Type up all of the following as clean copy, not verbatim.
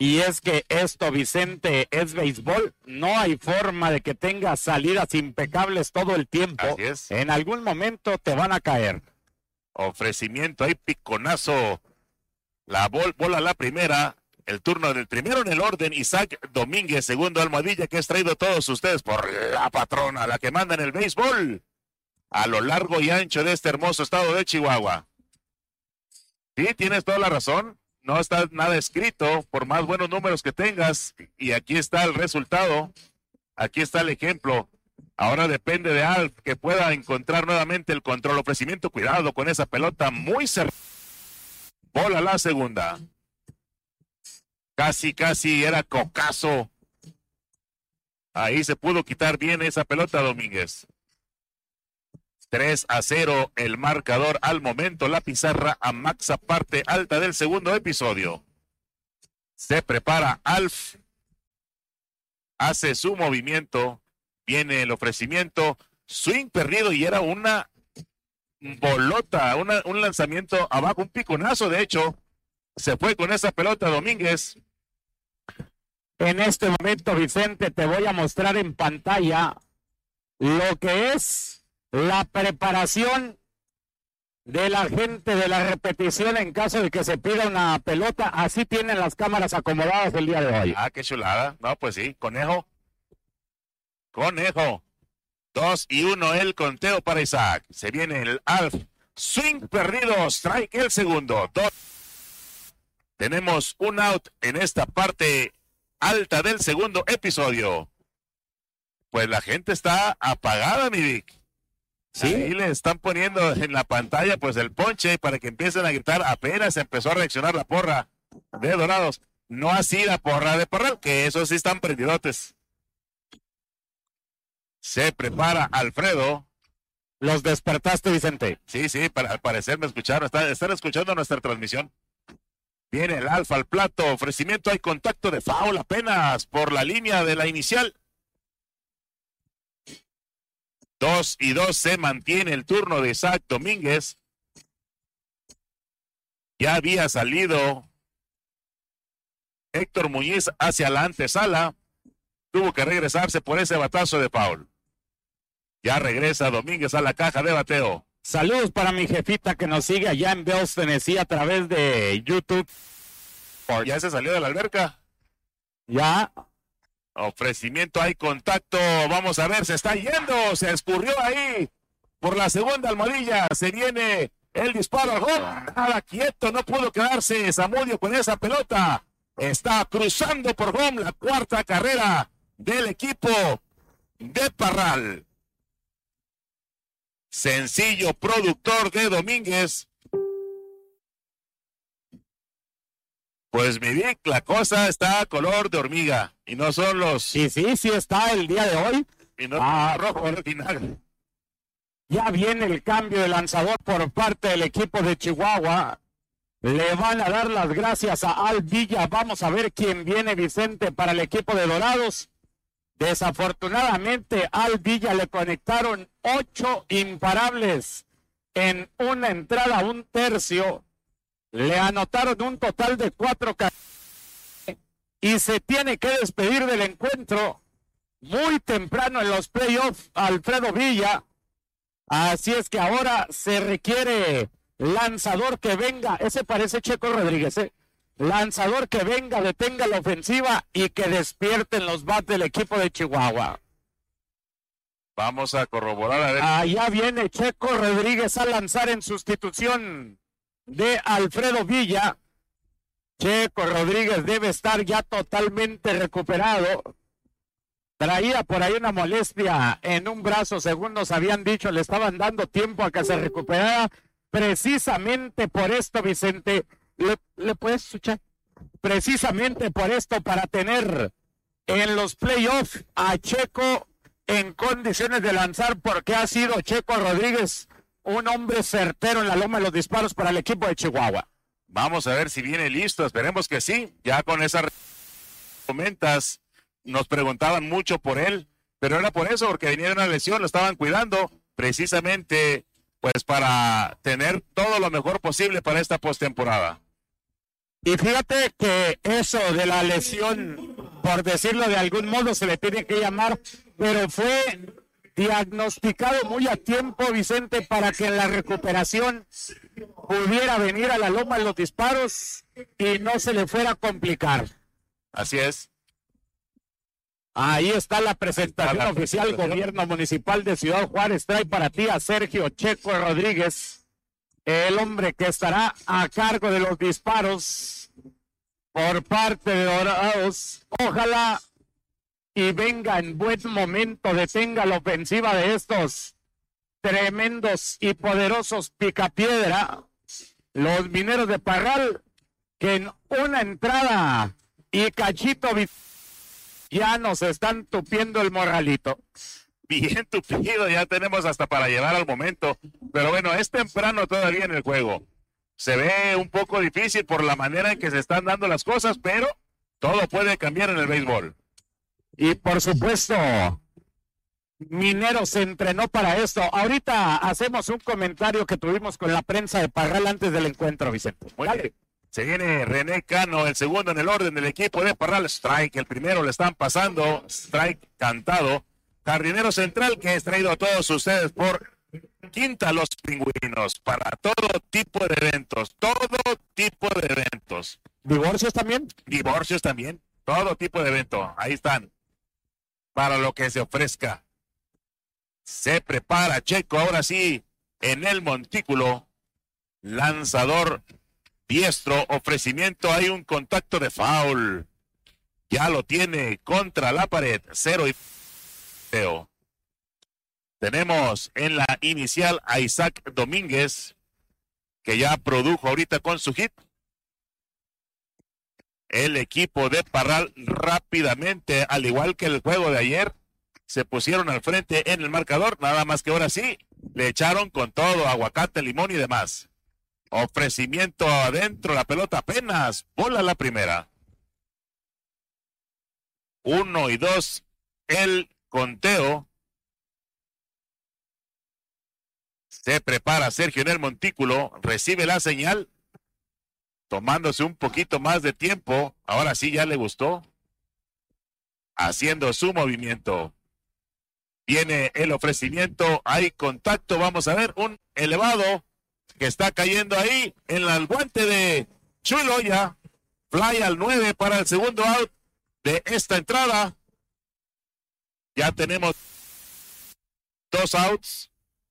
Y es que esto, Vicente, es béisbol. No hay forma de que tengas salidas impecables todo el tiempo. Así es. En algún momento te van a caer. Ofrecimiento, hay piconazo. La bola a la primera. El turno del primero en el orden, Isaac Domínguez, segundo almohadilla, que es traído a todos ustedes por la patrona, la que manda en el béisbol, a lo largo y ancho de este hermoso estado de Chihuahua. Sí, tienes toda la razón, no está nada escrito, por más buenos números que tengas, y aquí está el resultado, aquí está el ejemplo. Ahora depende de Alf que pueda encontrar nuevamente el control. Ofrecimiento, cuidado con esa pelota muy cerrada. Bola a la segunda. Casi era cocazo. Ahí se pudo quitar bien esa pelota, Domínguez. 3-0 el marcador al momento. La pizarra a Maxa, parte alta del segundo episodio. Se prepara Alf. Hace su movimiento. Viene el ofrecimiento. Swing perdido y era una bolota, un lanzamiento abajo, un piconazo de hecho. Se fue con esa pelota Domínguez. En este momento, Vicente, te voy a mostrar en pantalla lo que es la preparación de la gente de la repetición en caso de que se pida una pelota. Así tienen las cámaras acomodadas el día de hoy. Ah, qué chulada. No, pues sí, conejo. 2-1 el conteo para Isaac. Se viene el Alf. Swing perdido, strike el segundo. Tenemos un out en esta parte alta del segundo episodio. Pues la gente está apagada, mi Vic. Sí. Ahí le están poniendo en la pantalla pues el ponche para que empiecen a gritar. Apenas empezó a reaccionar la porra de Dorados. No así la porra de Parral, que esos sí están prendidotes. Se prepara Alfredo. Los despertaste, Vicente. Sí, al parecer me escucharon. Están escuchando nuestra transmisión. Viene el Alfa al plato, ofrecimiento, hay contacto de foul apenas por la línea de la inicial. 2-2 se mantiene el turno de Isaac Domínguez. Ya había salido Héctor Muñiz hacia la antesala. Tuvo que regresarse por ese batazo de foul. Ya regresa Domínguez a la caja de bateo. Saludos para mi jefita que nos sigue allá en Bells, Tennessee, a través de YouTube. Ya se salió de la alberca. Ya. Ofrecimiento, hay contacto. Vamos a ver, se está yendo. Se escurrió ahí por la segunda almohadilla. Se viene el disparo al gol. Nada quieto, no pudo quedarse Zamudio con esa pelota. Está cruzando por home la cuarta carrera del equipo de Parral. Sencillo productor de Domínguez. Pues mi Vic, la cosa está a color de hormiga. Y no son los... Sí está el día de hoy. Y no rojo original. Ya viene el cambio de lanzador por parte del equipo de Chihuahua. Le van a dar las gracias a Al Villa. Vamos a ver quién viene, Vicente, para el equipo de Dorados. Desafortunadamente, Al Villa le conectaron 8 imparables en una entrada, un tercio. Le anotaron un total de 4 y se tiene que despedir del encuentro muy temprano en los playoffs, Alfredo Villa. Así es que ahora se requiere lanzador que venga. Ese parece Checo Rodríguez, ¿eh? Lanzador que venga, detenga la ofensiva y que despierten los bats del equipo de Chihuahua. Vamos a corroborar a ver. Allá viene Checo Rodríguez a lanzar en sustitución de Alfredo Villa. Checo Rodríguez debe estar ya totalmente recuperado. Traía por ahí una molestia en un brazo, según nos habían dicho, le estaban dando tiempo a que se recuperara. Precisamente por esto, Vicente, ¿le puedes escuchar? Precisamente por esto, para tener en los playoffs a Checo en condiciones de lanzar, porque ha sido Checo Rodríguez un hombre certero en la loma de los disparos para el equipo de Chihuahua. Vamos a ver si viene listo, esperemos que sí. Ya con esas comentas, nos preguntaban mucho por él, pero era por eso, porque venía de una lesión, lo estaban cuidando, precisamente pues para tener todo lo mejor posible para esta postemporada. Y fíjate que eso de la lesión, por decirlo de algún modo, se le tiene que llamar, pero fue diagnosticado muy a tiempo, Vicente, para que en la recuperación pudiera venir a la loma los disparos y no se le fuera a complicar. Así es. Ahí está la presentación oficial. Gobierno Municipal de Ciudad Juárez trae para ti a Sergio Checo Rodríguez, el hombre que estará a cargo de los disparos por parte de Dorados. Ojalá y venga en buen momento, detenga la ofensiva de estos tremendos y poderosos picapiedra, los mineros de Parral, que en una entrada y cachito ya nos están tupiendo el morralito. Bien tupido, ya tenemos hasta para llevar al momento, pero bueno, es temprano todavía en el juego. Se ve un poco difícil por la manera en que se están dando las cosas, pero todo puede cambiar en el béisbol. Y por supuesto, Minero se entrenó para esto. Ahorita hacemos un comentario que tuvimos con la prensa de Parral antes del encuentro, Vicente. Muy bien. Se viene René Cano, el segundo en el orden del equipo de Parral. Strike, el primero le están pasando. Strike cantado. Jardinero central que es traído a todos ustedes por Quinta Los Pingüinos. Para todo tipo de eventos. Todo tipo de eventos. ¿Divorcios también? Divorcios también. Todo tipo de evento. Ahí están. Para lo que se ofrezca. Se prepara Checo, ahora sí, en el montículo. Lanzador diestro, ofrecimiento, hay un contacto de foul. Ya lo tiene contra la pared, 0 y feo. Tenemos en la inicial a Isaac Domínguez, que ya produjo ahorita con su hit. El equipo de Parral rápidamente, al igual que el juego de ayer, se pusieron al frente en el marcador, nada más que ahora sí, le echaron con todo, aguacate, limón y demás. Ofrecimiento adentro, la pelota apenas, bola la primera. 1 y 2, el conteo. Se prepara Sergio en el montículo, recibe la señal, tomándose un poquito más de tiempo, ahora sí ya le gustó, haciendo su movimiento. Viene el ofrecimiento, hay contacto, vamos a ver, un elevado que está cayendo ahí en el guante de Chuloya. Fly al 9 para el segundo out de esta entrada. Ya tenemos 2 outs.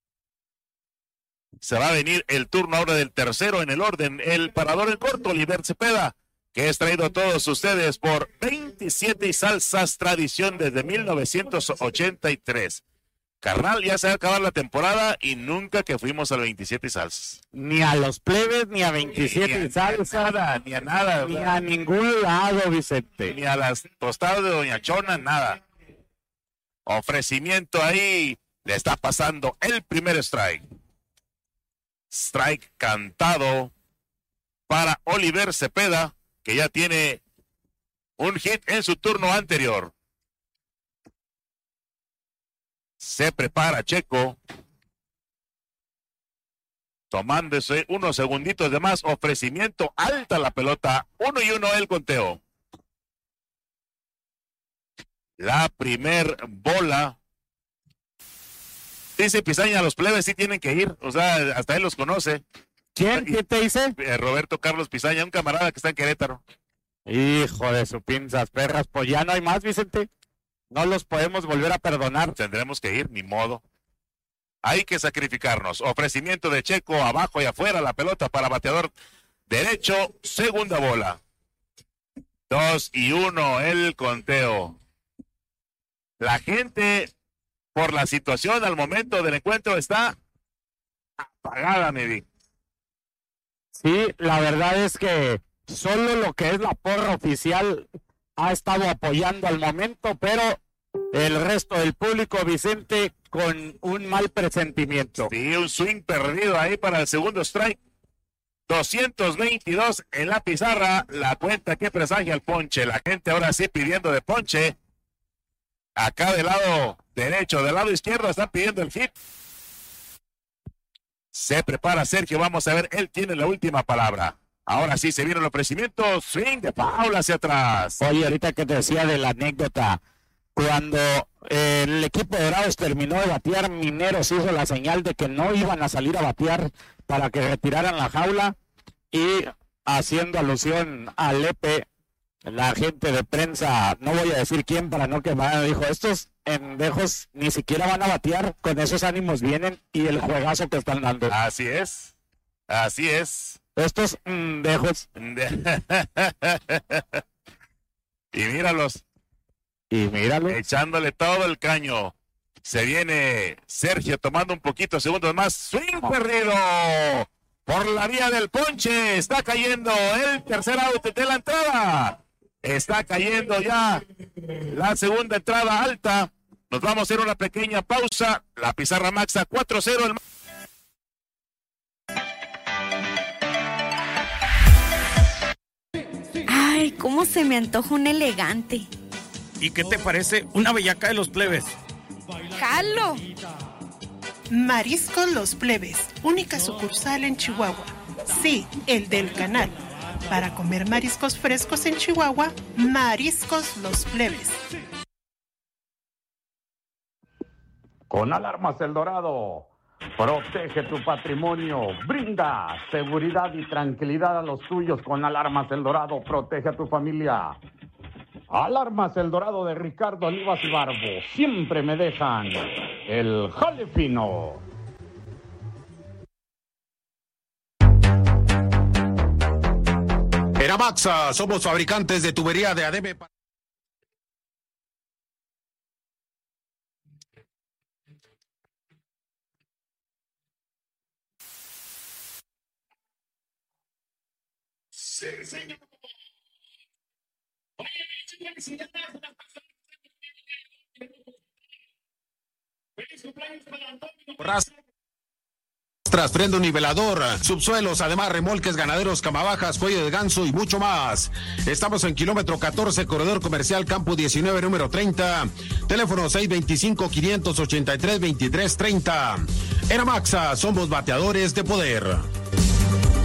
Se va a venir el turno ahora del tercero en el orden. El parador en corto, Oliver Cepeda, que es traído a todos ustedes por 27 y Salsas, tradición desde 1983. Carnal, ya se va a acabar la temporada y nunca que fuimos al 27 y Salsas. Ni a los plebes, ni a 27 y Salsas. Ni a nada. Ni a ningún lado, Vicente. Ni a las tostadas de Doña Chona, nada. Ofrecimiento ahí, le está pasando el primer strike. Strike cantado para Oliver Cepeda, que ya tiene un hit en su turno anterior. Se prepara Checo, tomándose unos segunditos de más. Ofrecimiento, alta la pelota, 1 y 1 el conteo. La primer bola. Dice Pizaña, los plebes sí tienen que ir, o sea, hasta él los conoce. ¿Quién te dice? Roberto Carlos Pizaña, un camarada que está en Querétaro. Hijo de su pinzas perras, pues ya no hay más, Vicente. No los podemos volver a perdonar. Tendremos que ir, ni modo. Hay que sacrificarnos. Ofrecimiento de Checo, abajo y afuera, la pelota para bateador derecho, segunda bola. 2 y 1 el conteo. La gente, por la situación al momento del encuentro, está apagada, me vi. Sí, la verdad es que solo lo que es la porra oficial ha estado apoyando al momento, pero el resto del público, Vicente, con un mal presentimiento. Sí, un swing perdido ahí para el segundo strike. 222 en la pizarra, la cuenta que presagia el ponche. La gente ahora sí pidiendo de ponche. Acá del lado derecho, del lado izquierdo están pidiendo el hit. Se prepara Sergio, vamos a ver, él tiene la última palabra. Ahora sí se vieron los ofrecimientos. Swing de Paula hacia atrás. Oye, ahorita que te decía de la anécdota, cuando el equipo de Dorados terminó de batear, Mineros hizo la señal de que no iban a salir a batear para que retiraran la jaula, y haciendo alusión al Lepe, la gente de prensa, no voy a decir quién para no quemar, dijo, estos endejos ni siquiera van a batear, con esos ánimos vienen y el juegazo que están dando. Así es, así es. Estos endejos. Y míralos. Y míralo. Echándole todo el caño. Se viene Sergio tomando un poquito segundos más. Swing perdido por la vía del ponche. Está cayendo el tercer out de la entrada. Está cayendo ya la segunda entrada alta. Nos vamos a hacer una pequeña pausa. La pizarra maxa 4-0. Ay, cómo se me antoja un elegante. ¿Y qué te parece una bellaca de los plebes? ¡Jalo! Mariscos Los Plebes, única sucursal en Chihuahua. Sí, el del canal. Para comer mariscos frescos en Chihuahua, Mariscos Los Plebes. Con Alarmas El Dorado, protege tu patrimonio, brinda seguridad y tranquilidad a los tuyos. Con Alarmas El Dorado, protege a tu familia. Alarmas El Dorado de Ricardo Olivas y Barbo, siempre me dejan el jale fino. En Amaxa somos fabricantes de tubería de ADM. Sí, señor. Rastras, prendo nivelador, subsuelos, además remolques, ganaderos, camabajas, cuello de ganso y mucho más. Estamos en kilómetro 14, corredor comercial Campo 19, número 30. Teléfono 625-583-2330. En Amaxa somos bateadores de poder.